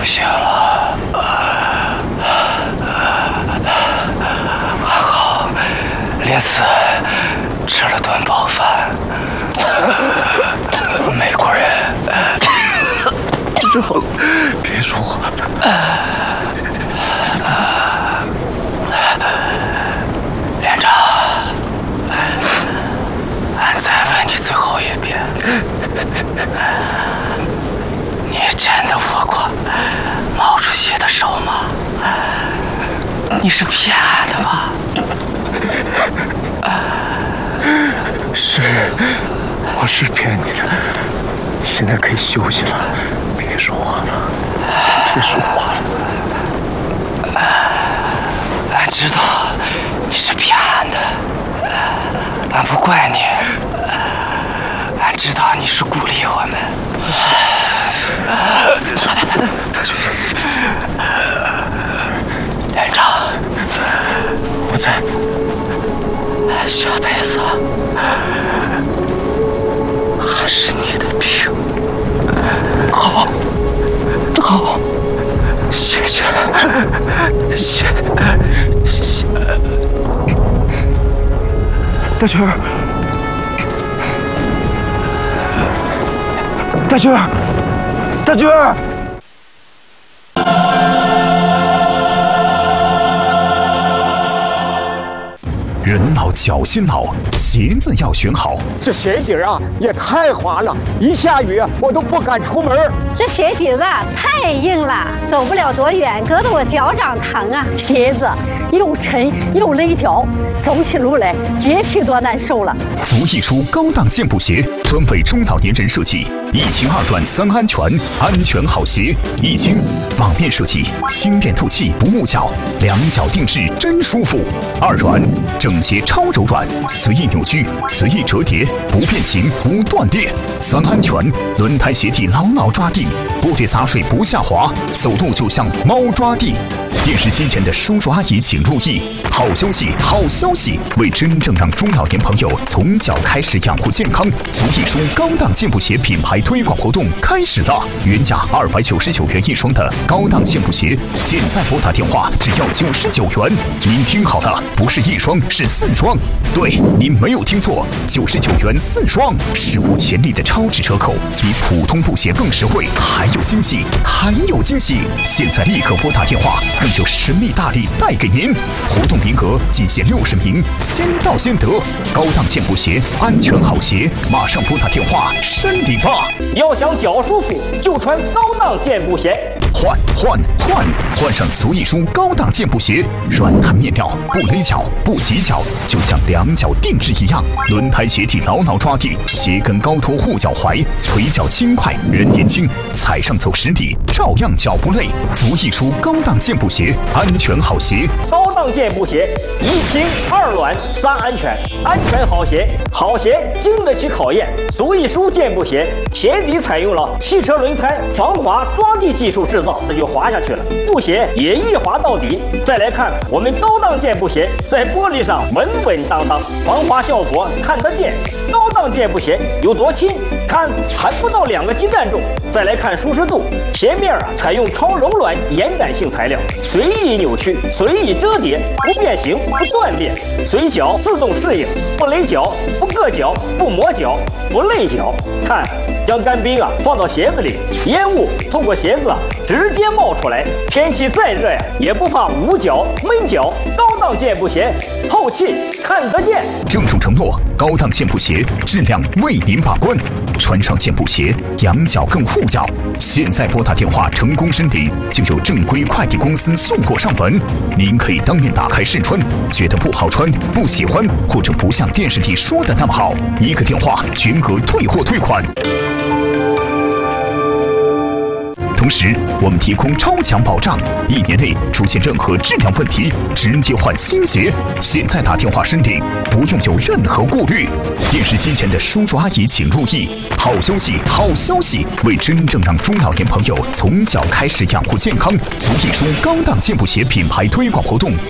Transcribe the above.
行了，还好临死吃了顿饱饭。美国人， 之后别说话了。 连长，俺再问你最后一遍，你真的握过毛主席的手吗？你是骗俺的吧？ 是，我是骗你的。现在可以休息了，别说话了，别说话了。 俺知道你是骗俺的，俺不怪你。俺知道你是鼓励我们。连长， 我在。 下辈子还是你的兵。 好，好， 谢谢，谢。 大军儿，大军儿，大军儿。 人老脚心老，鞋子要选好。 这鞋底啊也太滑了，一下雨我都不敢出门。 这鞋底子太硬了，走不了多远，搁得我脚掌疼啊。 鞋子又沉又勒脚，走起路来别提多难受了。 足艺舒高档健步鞋，专为中老年人设计，1轻2短3安全，安全好鞋。1轻，网面设计，轻便透气，不捂脚，2脚定制真舒服。2软，整鞋超柔软，随意扭曲，随意折叠，不变形，不断裂。3安全，轮胎鞋底牢牢抓地，部队洒水不下滑，走路就像猫抓地。电视机前的叔叔阿姨请注意，好消息，好消息！为真正让中老年朋友从脚开始养护健康，足艺舒高档健步鞋品牌推广活动开始了。原价299元一双的高档健步鞋，现在拨打电话只要99元。您听好了，不是1双，是4双。对，您没有听错，99元4双，史无前例的超值折扣，比普通布鞋更实惠，还有惊喜，还有惊喜！现在立刻拨打电话，更有神秘大礼带给您。活动名额仅限60名，先到先得。高档健步鞋，安全好鞋，马上拨打电话申领吧！ 要想脚舒服，就穿高档健步鞋。换上足艺舒高档健步鞋，软弹面料，不勒脚，不挤脚，就像2脚定制一样。轮胎鞋底牢牢抓地，鞋跟高托护脚踝，腿脚轻快，人年轻，踩上走10里照样脚不累。足艺舒高档健步鞋，安全好鞋。 高档健步鞋，1轻2软3安全，安全好鞋，好鞋经得起考验。足艺舒健步鞋鞋底采用了汽车轮胎防滑抓地技术制造，那就滑下去了，布鞋也一滑到底。再来看我们高档健步鞋，在玻璃上稳稳当当，防滑效果看得见。高档健步鞋有多轻？看还不到2个鸡蛋重。再来看舒适度，鞋面采用超柔软延展性材料，随意扭曲，随意折叠，不变形，不断裂，随脚自动适应，不勒脚，不硌脚，不磨脚，不累脚。看，将干冰放到鞋子里，烟雾透过鞋子直接冒出来，天气再热也不怕捂脚闷脚。高档健步鞋，透气看得见。 郑重承诺，高档健步鞋质量为您把关，穿上健步鞋养脚更护脚。现在拨打电话成功申领，就有正规快递公司送货上门。您可以当面打开试穿，觉得不好穿、不喜欢，或者不像电视里说的那么好，一个电话全额退货退款。同时，我们提供超强保障，1年内出现任何质量问题，直接换新鞋。现在打电话申领，不用有任何顾虑。电视机前的叔叔阿姨请注意，好消息，好消息！为真正让中老年朋友从脚开始养护健康，足艺舒高档健步鞋品牌推广活动